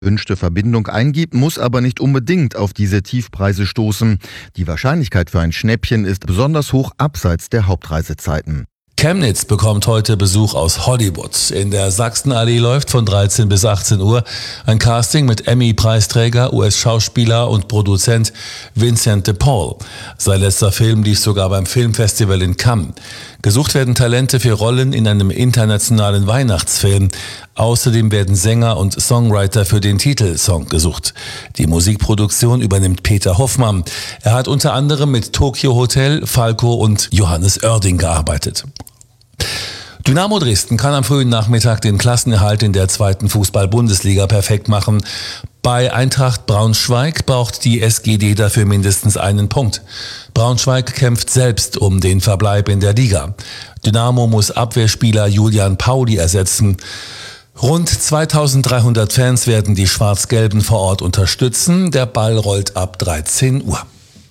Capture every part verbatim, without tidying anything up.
wünschte Verbindung eingibt, muss aber nicht unbedingt auf diese Tiefpreise stoßen. Die Wahrscheinlichkeit für ein Schnäppchen ist besonders hoch abseits der Hauptreisezeiten. Chemnitz bekommt heute Besuch aus Hollywood. In der Sachsenallee läuft von dreizehn bis achtzehn Uhr ein Casting mit Emmy-Preisträger, U S-Schauspieler und Produzent Vincent de Paul. Sein letzter Film lief sogar beim Filmfestival in Cannes. Gesucht werden Talente für Rollen in einem internationalen Weihnachtsfilm. Außerdem werden Sänger und Songwriter für den Titelsong gesucht. Die Musikproduktion übernimmt Peter Hoffmann. Er hat unter anderem mit Tokyo Hotel, Falco und Johannes Oerding gearbeitet. Dynamo Dresden kann am frühen Nachmittag den Klassenerhalt in der zweiten Fußball-Bundesliga perfekt machen. Bei Eintracht Braunschweig braucht die S G D dafür mindestens einen Punkt. Braunschweig kämpft selbst um den Verbleib in der Liga. Dynamo muss Abwehrspieler Julian Pauli ersetzen. Rund zweitausenddreihundert Fans werden die Schwarz-Gelben vor Ort unterstützen. Der Ball rollt ab dreizehn Uhr.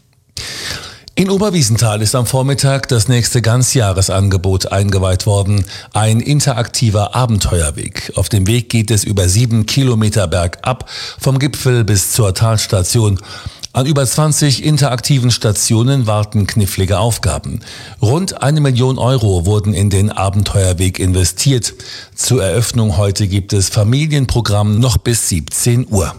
In Oberwiesenthal ist am Vormittag das nächste Ganzjahresangebot eingeweiht worden. Ein interaktiver Abenteuerweg. Auf dem Weg geht es über sieben Kilometer bergab, vom Gipfel bis zur Talstation. An über zwanzig interaktiven Stationen warten knifflige Aufgaben. Rund eine Million Euro wurden in den Abenteuerweg investiert. Zur Eröffnung heute gibt es Familienprogramm noch bis siebzehn Uhr.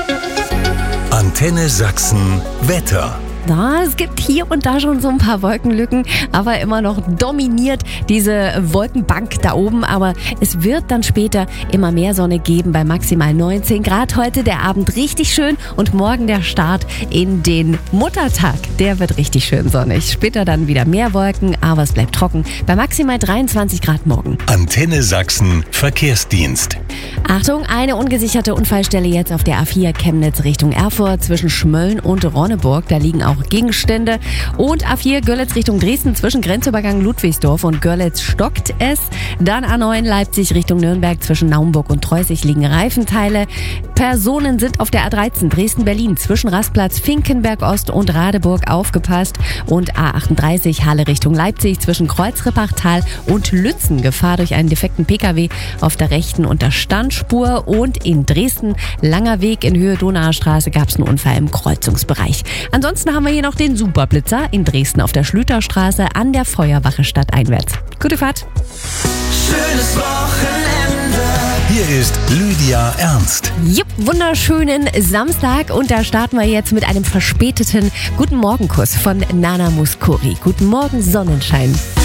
Antenne Sachsen Wetter. Na, es gibt hier und da schon so ein paar Wolkenlücken, aber immer noch dominiert diese Wolkenbank da oben. Aber es wird dann später immer mehr Sonne geben bei maximal neunzehn Grad. Heute der Abend richtig schön und morgen der Start in den Muttertag. Der wird richtig schön sonnig. Später dann wieder mehr Wolken, aber es bleibt trocken bei maximal dreiundzwanzig Grad morgen. Antenne Sachsen Verkehrsdienst. Achtung, eine ungesicherte Unfallstelle jetzt auf der A vier Chemnitz Richtung Erfurt zwischen Schmölln und Ronneburg. Da liegen auch Gegenstände. Und A vier Görlitz Richtung Dresden zwischen Grenzübergang Ludwigsdorf und Görlitz stockt es. Dann A neun Leipzig Richtung Nürnberg zwischen Naumburg und Treusig liegen Reifenteile. Personen sind auf der A dreizehn Dresden-Berlin zwischen Rastplatz Finkenberg-Ost und Radeburg aufgepasst. Und A achtunddreißig Halle Richtung Leipzig zwischen Kreuzrippachtal und Lützen. Gefahr durch einen defekten Pkw auf der rechten Unterstandspur. Und in Dresden Langer Weg in Höhe Donauer Straße gab es einen Unfall im Kreuzungsbereich. Ansonsten haben wir hier noch den Superblitzer in Dresden auf der Schlüterstraße an der Feuerwache stadteinwärts. Gute Fahrt. Schönes Wochenende. Hier ist Lydia Ernst. Jupp, wunderschönen Samstag und da starten wir jetzt mit einem verspäteten Guten Morgen-Kuss von Nana Mouskouri. Guten Morgen, Sonnenschein.